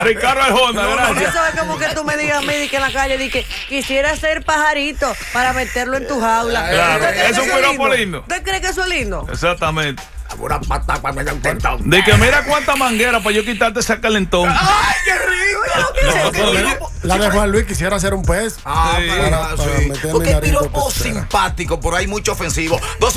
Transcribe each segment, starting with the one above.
Ricardo Arjona, gracias. Eso es como que tú me digas a mí que en la calle que quisiera ser pajarito para meterlo en tu jaula. Claro, es un piropo lindo. ¿Usted cree que eso es lindo? Exactamente. Una pata para meter un tentón. De que mira cuánta manguera para yo quitarte ese calentón. ¡Ay, qué rico! La de Juan Luis quisiera ser un pez. Porque es piropo simpático, pero hay mucho ofensivo.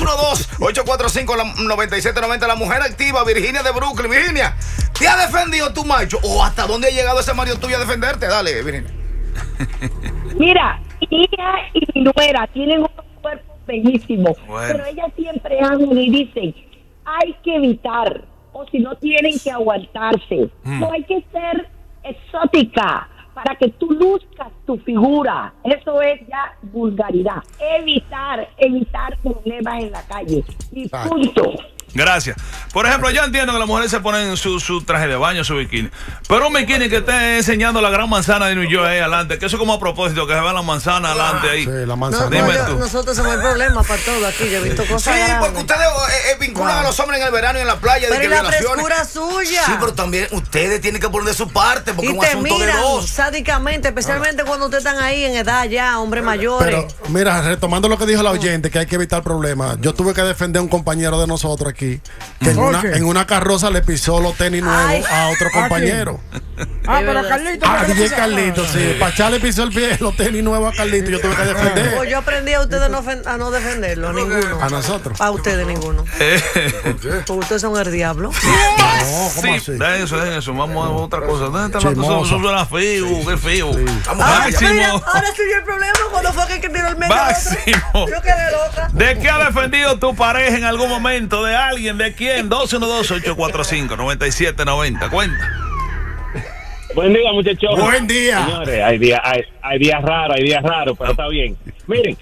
212-845-9790. La mujer activa, Virginia de Brooklyn. Virginia, ¿te ha defendido tu macho? ¿O hasta dónde ha llegado ese marido tuyo a defenderte? Dale, Virginia. Mira, ella y mi nuera tienen unos cuerpos bellísimos, pero ellas siempre hablan y dicen, hay que evitar, o si no tienen que aguantarse. No hay que ser exótica para que tú luzcas tu figura. Eso es ya vulgaridad. Evitar problemas en la calle. Y punto. Gracias. Por ejemplo, yo entiendo que las mujeres se ponen su traje de baño, su bikini. Pero un bikini que esté enseñando la gran manzana de New York ahí adelante, que eso como a propósito, que se vea la manzana adelante ahí. Sí, la manzana. Dime tú. Nosotros somos el problema para todo aquí. Yo he visto cosas. Sí, porque ustedes vinculan a los hombres en el verano y en la playa. Pero la frescura suya. Sí, pero también ustedes tienen que poner de su parte, porque es y un asunto de dos. Sádicamente, especialmente cuando ustedes están ahí en edad ya, hombres mayores. Pero, mira, retomando lo que dijo la oyente, que hay que evitar problemas. Yo tuve que defender a un compañero de nosotros aquí, que en una carroza le pisó los tenis nuevos a otro compañero. Pero a Carlito. A DJ Carlito, sí. Pachá le pisó el pie, los tenis nuevos a Carlito. Yo tuve que defender. Pues yo aprendí a ustedes a no defenderlo, ninguno. A nosotros. A ustedes ninguno. Porque ustedes son el diablo. No, ¿cómo así? Dejen eso. Vamos a otra cosa. ¿Dónde está eso suena feo? Qué feo. Máximo. Ahora sí el problema cuando fue que tiró el medio. Máximo. Yo quedé loca. ¿De qué ha defendido tu pareja en algún momento? ¿De alguien? ¿De quién? 212-845-9790. Cuenta. Buen día, muchachos. Buen día. Señores, hay días raros, pero está bien. Miren,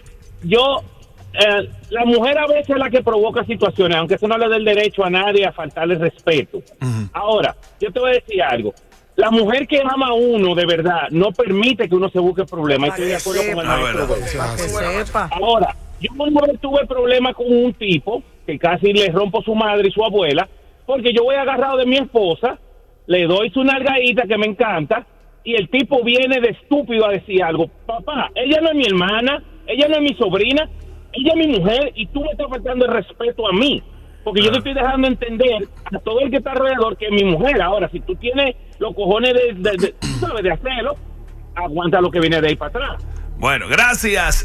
la mujer a veces es la que provoca situaciones, aunque eso no le dé el derecho a nadie a faltarle respeto. Ahora, yo te voy a decir algo. La mujer que ama a uno de verdad no permite que uno se busque problemas. Estoy de acuerdo con el maestro. Ahora, yo una vez tuve problemas con un tipo que casi le rompo su madre y su abuela, porque yo voy agarrado de mi esposa, le doy su nalgadita que me encanta, y el tipo viene de estúpido a decir algo. Papá, ella no es mi hermana, ella no es mi sobrina, ella es mi mujer, y tú me estás faltando el respeto a mí, porque yo te estoy dejando entender a todo el que está alrededor que es mi mujer. Ahora, si tú tienes los cojones de hacerlo, aguanta lo que viene de ahí para atrás. Bueno, gracias.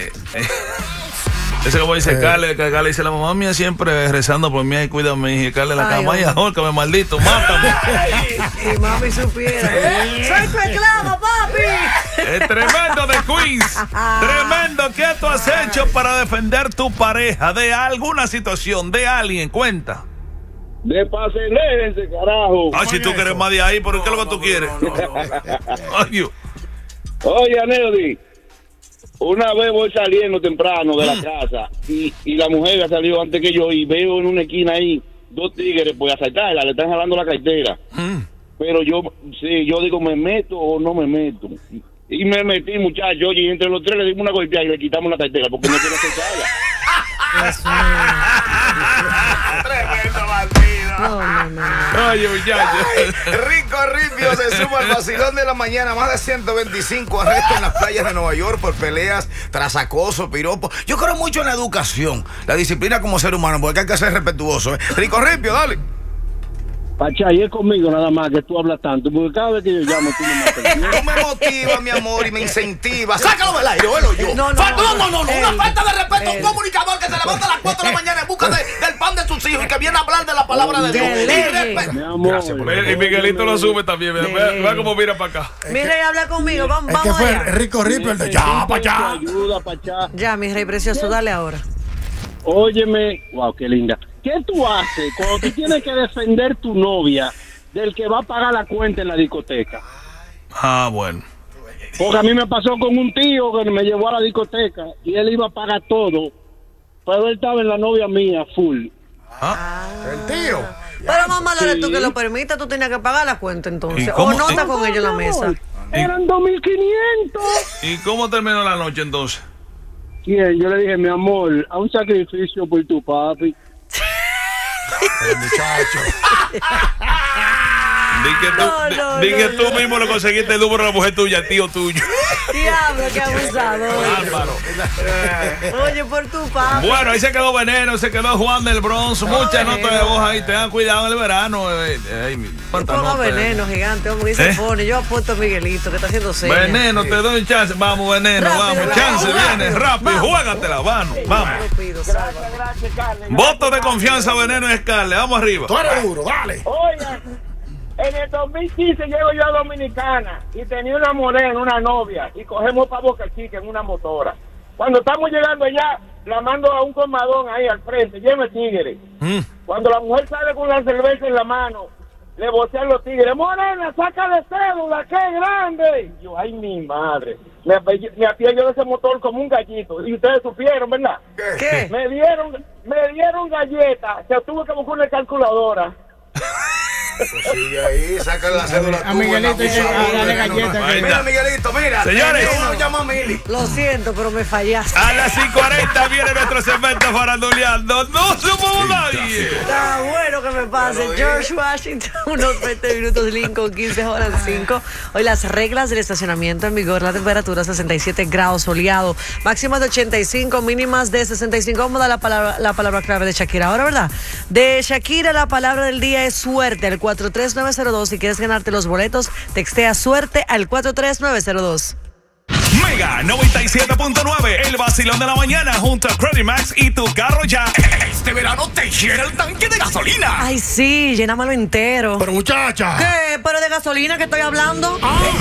Ese como dice Carle, que Carle dice, la mamá mía siempre rezando por mí y cuida a mi hija. Carle la cama y ahórcame, maldito, mátame. Y mami supiera. ¡Soy tu esclava, papi! Tremendo de Queens. Tremendo. ¿Qué tú has hecho para defender tu pareja de alguna situación, de alguien? Cuenta. De paseléjense, carajo. Ah, si tú quieres más de ahí, ¿por qué es lo que tú quieres? Ay, Dios. Oye, Aneudi, una vez voy saliendo temprano de la casa y la mujer ha salido antes que yo y veo en una esquina ahí dos tigres pues asaltarla, le están jalando la cartera. Pero yo digo, ¿me meto o no me meto? Y me metí, muchacho, y entre los tres le dimos una golpeada y le quitamos la cartera porque no quiere asaltarla. Tremendo bandido. No. Oye, muchacho. Rico Ripio se suma al vacilón de la mañana. Más de 125 arrestos en las playas de Nueva York por peleas tras acoso, piropo. Yo creo mucho en la educación, la disciplina como ser humano, porque hay que ser respetuoso. Rico Ripio, dale. Pacha, y es conmigo nada más que tú hablas tanto, porque cada vez que yo llamo tú me matas. Tú me motivas, mi amor, y me incentivas. Sácalo del aire, velo yo. No. Una falta de respeto a un comunicador que se levanta a las 4 de la mañana en busca del pan de sus hijos y que viene a hablar de la palabra de Dios. Mi amor. Y Miguelito lo sube también. Ve cómo mira para acá. Mi rey, habla conmigo. Vamos que fue allá. Rico Ripio, el de ya, pa' allá. Ayuda, Pacha. Ya, mi rey precioso, dale ahora. Óyeme, wow, qué linda. ¿Qué tú haces cuando tú tienes que defender tu novia del que va a pagar la cuenta en la discoteca? Ah, bueno. Porque a mí me pasó con un tío que me llevó a la discoteca y él iba a pagar todo, pero él estaba en la novia mía full. El tío. Pero mamá, dale tú que lo permita, tú tenías que pagar la cuenta entonces. O no está con ellos en la mesa. Eran 2.500. ¿Y cómo terminó la noche entonces? ¿Quién? Yo le dije, mi amor, a un sacrificio por tu papi. El muchacho. Di que tú mismo le conseguiste el número a la mujer tuya, tío tuyo. Diablo, qué abusador. Bárbaro. Oye, por tu papá. Bueno, ahí se quedó Veneno, se quedó Juan del Bronx. Muchas notas de voz ahí. Tengan cuidado en el verano. Ponga Veneno, gigante, hombre. Y se pone. Yo apuesto a Miguelito, que está haciendo señas. Veneno, te doy un chance. Vamos, Veneno, rápido, vamos. Chance viene, rápido. Juégatela, vamos. Gracias, Carles. Voto de confianza, Veneno y Scarlett. Vamos arriba. Tú eres duro, dale. Oiga, en el 2015 llego yo a Dominicana y tenía una morena, una novia, y cogemos para Boca Chica en una motora. Cuando estamos llegando allá, la mando a un colmadón ahí al frente, lleno de tigres. Cuando la mujer sale con la cerveza en la mano, le vocean los tigres: morena, saca de cédula, qué grande. Y yo, ay, mi madre. Me apié yo de ese motor como un gallito. Y ustedes supieron, ¿verdad? ¿Qué? Me dieron galletas. Se tuve que buscar una calculadora. Sigue ahí, saca la cédula. A Miguelito dale galletas. Mira, Miguelito, mira. Señores, no llama a Mili. Lo siento, pero me fallaste. a las 5:40 viene nuestro segmento faranduleando. No somos nadie. Está bueno que me pase. George Washington, unos 20 minutos, Lincoln, 15 horas 5. Hoy las reglas del estacionamiento en vigor. La temperatura 67 grados, soleado. Máximas de 85, mínimas de 65. Vamos a dar la palabra clave de Shakira ahora, ¿verdad? De Shakira, la palabra del día es suerte. Al 43902. Si quieres ganarte los boletos, textea suerte al 43902. Mega 97.9, el vacilón de la mañana junto a Credit Max y tu carro ya. Este verano te llena el tanque de gasolina. Ay, sí, llénamelo entero. Pero muchacha. ¿Qué? ¿Pero de gasolina que estoy hablando?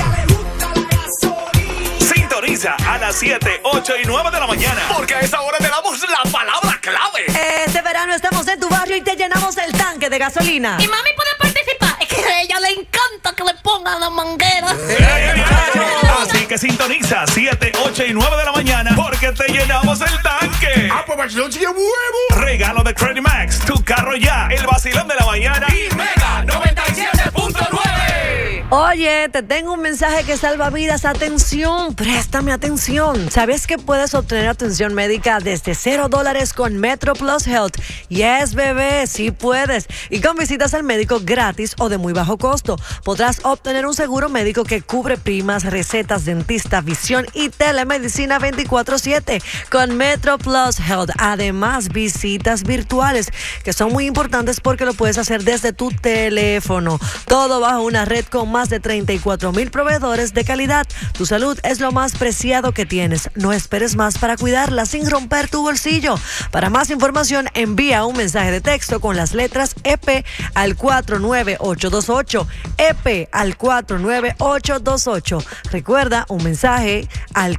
Sintoniza a las 7, 8 y 9 de la mañana. Porque a esa hora te damos la palabra clave. Este verano estamos en tu barrio y te llenamos el tanque de gasolina. Y mami puede participar. Es que a ella le encanta que le pongan la manguera. Así que sintoniza 7, 8 y 9 de la mañana porque te llenamos el tanque. Pues vacilón sigue huevo. Regalo de Credit Max, tu carro ya, el vacilón de la mañana y Mega 97.9. Oye, te tengo un mensaje que salva vidas. Atención, préstame atención. ¿Sabes que puedes obtener atención médica desde $0 con Metro Plus Health? Yes, bebé, sí puedes. Y con visitas al médico gratis o de muy bajo costo, podrás obtener un seguro médico que cubre primas, recetas, dentista, visión y telemedicina 24/7 con Metro Plus Health. Además, visitas virtuales que son muy importantes porque lo puedes hacer desde tu teléfono. Todo bajo una red con más de 34,000 proveedores de calidad. Tu salud es lo más preciado que tienes. No esperes más para cuidarla sin romper tu bolsillo. Para más información, envía un mensaje de texto con las letras EP al 49828. EP al 49828. Recuerda, un mensaje al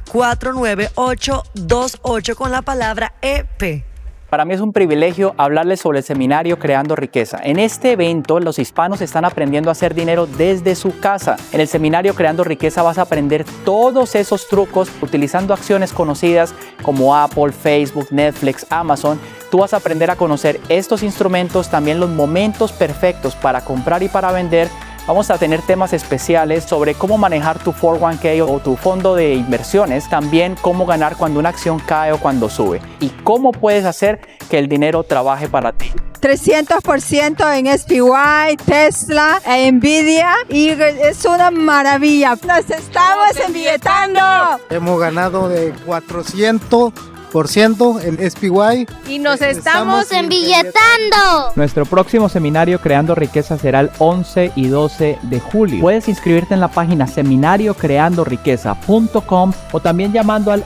49828 con la palabra EP. Para mí es un privilegio hablarles sobre el seminario Creando Riqueza. En este evento, los hispanos están aprendiendo a hacer dinero desde su casa. En el seminario Creando Riqueza vas a aprender todos esos trucos utilizando acciones conocidas como Apple, Facebook, Netflix, Amazon. Tú vas a aprender a conocer estos instrumentos, también los momentos perfectos para comprar y para vender. Vamos a tener temas especiales sobre cómo manejar tu 401k o tu fondo de inversiones, también cómo ganar cuando una acción cae o cuando sube y cómo puedes hacer que el dinero trabaje para ti. 300% en SPY, Tesla, Nvidia y es una maravilla. Nos estamos embilletando. Hemos ganado de 400% en SPY. Y nos estamos embilletando. Nuestro próximo seminario Creando Riqueza será el 11 y 12 de julio. Puedes inscribirte en la página seminariocreandoriqueza.com o también llamando al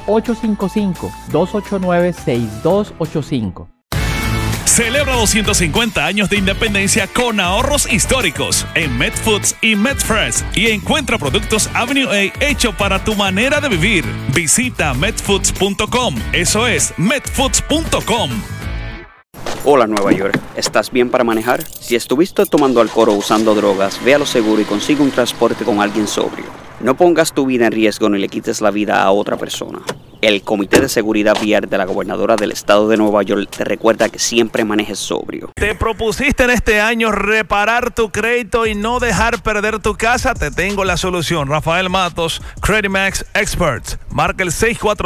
855-289-6285. Celebra 250 años de independencia con ahorros históricos en MedFoods y MedFresh y encuentra productos Avenue A hecho para tu manera de vivir. Visita medfoods.com. Eso es medfoods.com. Hola Nueva York, ¿estás bien para manejar? Si estuviste tomando alcohol o usando drogas, ve a lo seguro y consigue un transporte con alguien sobrio. No pongas tu vida en riesgo ni le quites la vida a otra persona. El Comité de Seguridad Vial de la Gobernadora del Estado de Nueva York te recuerda que siempre manejes sobrio. ¿Te propusiste en este año reparar tu crédito y no dejar perder tu casa? Te tengo la solución. Rafael Matos, Credit Max Experts. Marca el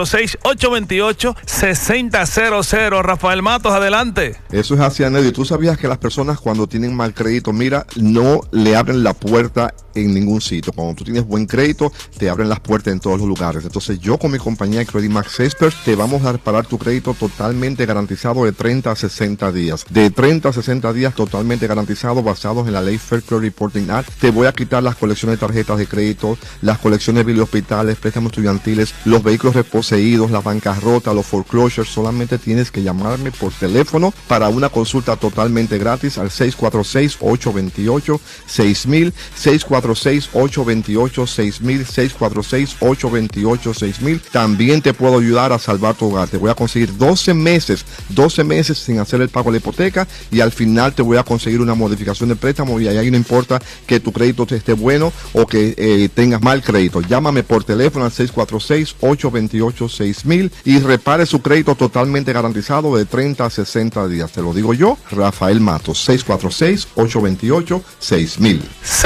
646-828-6000. Rafael Matos, adelante. Eso es así, Anedio. ¿Tú sabías que las personas cuando tienen mal crédito, mira, no le abren la puerta en ningún sitio? Cuando tú tienes buen crédito, te abren las puertas en todos los lugares. Entonces yo con mi compañía Credit Max Experts te vamos a reparar tu crédito totalmente garantizado de 30 a 60 días. De 30 a 60 días totalmente garantizado, basados en la ley Fair Credit Reporting Act. Te voy a quitar las colecciones de tarjetas de crédito, las colecciones de hospitales, préstamos estudiantiles, los vehículos reposeídos, la bancarrota, los foreclosures. Solamente tienes que llamarme por teléfono para una consulta totalmente gratis al 646-828-6000, 646-828-6000, 646-828-6000. También te puedo ayudar a salvar tu hogar. Te voy a conseguir 12 meses sin hacer el pago de la hipoteca, y al final te voy a conseguir una modificación de préstamo, y ahí no importa que tu crédito esté bueno o que tengas mal crédito. Llámame por teléfono al 646-828-6000 y repare su crédito totalmente garantizado de 30 a 60 días. Te lo digo yo, Rafael Matos, 646-828-6000.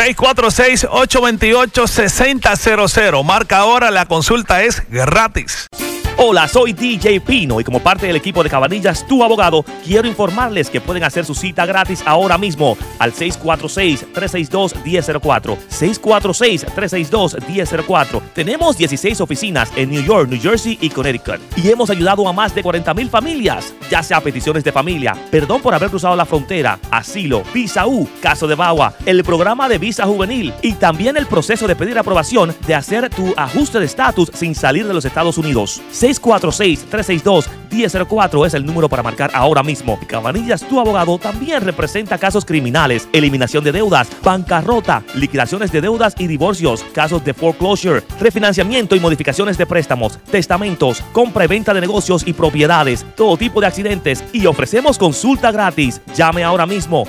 646-828-6000. Marca ahora, la consulta es gratis. Hola, soy DJ Pino y como parte del equipo de Cabanillas, tu abogado, quiero informarles que pueden hacer su cita gratis ahora mismo al 646-362-1004. 646-362-1004. Tenemos 16 oficinas en New York, New Jersey y Connecticut y hemos ayudado a más de 40,000 familias, ya sea peticiones de familia, perdón por haber cruzado la frontera, asilo, visa U, caso de VAWA, el programa de visa juvenil y también el proceso de pedir aprobación de hacer tu ajuste de estatus sin salir de los Estados Unidos. 646-362-1004 es el número para marcar ahora mismo. Cabanillas, tu abogado, también representa casos criminales, eliminación de deudas, bancarrota, liquidaciones de deudas y divorcios, casos de foreclosure, refinanciamiento y modificaciones de préstamos, testamentos, compra y venta de negocios y propiedades, todo tipo de accidentes, y ofrecemos consulta gratis. Llame ahora mismo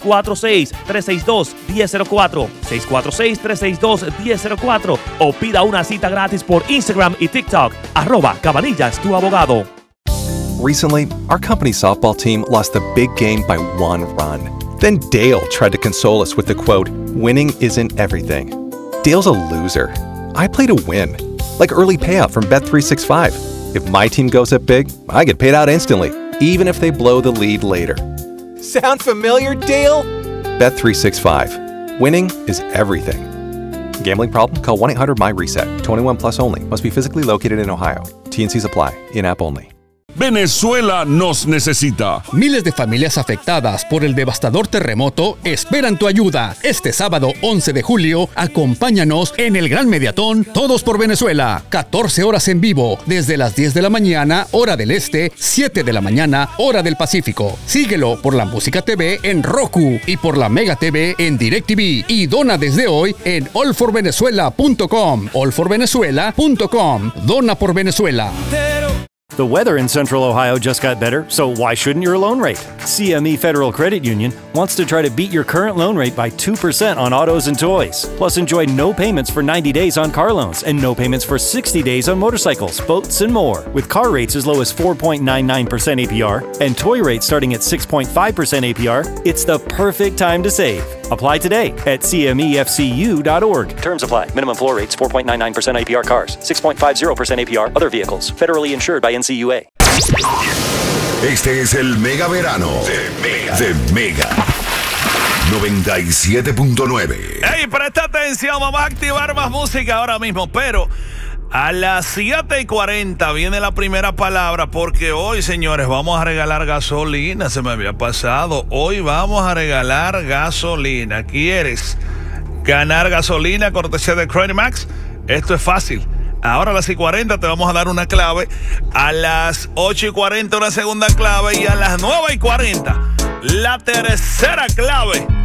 646-362-1004, 646-362-1004 o pida una cita gratis por Instagram y TikTok, @Cabanillas, tu abogado. Recently, our company softball team lost the big game by 1 run. Then Dale tried to console us with the quote, "Winning isn't everything." Dale's a loser. I play to win, like early payout from Bet365. If my team goes up big, I get paid out instantly, even if they blow the lead later. Sound familiar, Dale? Bet365. Winning is everything. Gambling problem? Call 1-800-MY-RESET. 21 plus only. Must be physically located in Ohio. T&Cs apply. In-app only. Venezuela nos necesita. Miles de familias afectadas por el devastador terremoto esperan tu ayuda. Este sábado 11 de julio, acompáñanos en el Gran Mediatón Todos por Venezuela. 14 horas en vivo, desde las 10 de la mañana, hora del este, 7 de la mañana, hora del Pacífico. Síguelo por la Música TV en Roku y por la Mega TV en DirecTV. Y dona desde hoy en allforvenezuela.com. allforvenezuela.com. Dona por Venezuela. The weather in Central Ohio just got better, so why shouldn't your loan rate? CME Federal Credit Union wants to try to beat your current loan rate by 2% on autos and toys. Plus, enjoy no payments for 90 days on car loans and no payments for 60 days on motorcycles, boats, and more. With car rates as low as 4.99% APR and toy rates starting at 6.5% APR, it's the perfect time to save. Apply today at cmefcu.org. Terms apply. Minimum floor rates 4.99% APR cars, 6.50% APR other vehicles. Federally insured by NCUA. Este es el Mega Verano de Mega 97.9. Hey, presta atención, vamos a activar más música ahora mismo, pero a las 7:40 viene la primera palabra, porque hoy, señores, vamos a regalar gasolina. Se me había pasado. Hoy vamos a regalar gasolina. ¿Quieres ganar gasolina cortesía de Credit Max? Esto es fácil. Ahora a las 7:40 te vamos a dar una clave, a las 8:40 una segunda clave y a las 9:40 la tercera clave.